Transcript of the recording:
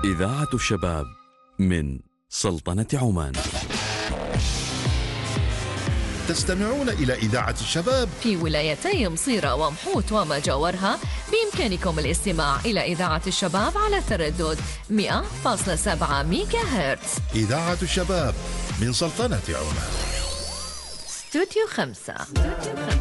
إذاعة الشباب من سلطنة عمان. تستمعون إلى إذاعة الشباب في ولايتي مصيرة ومحوت وما جاورها. بإمكانكم الاستماع إلى إذاعة الشباب على تردد 100.7 ميجا هرتز. إذاعة الشباب من سلطنة عمان. استوديو 5.